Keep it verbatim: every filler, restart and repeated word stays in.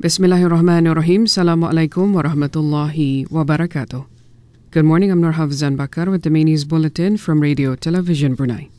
Bismillahirrahmanirrahim. Assalamualaikum warahmatullahi wabarakatuh. Good morning, I'm Nur Hafzan Bakar with the main news bulletin from Radio Television Brunei.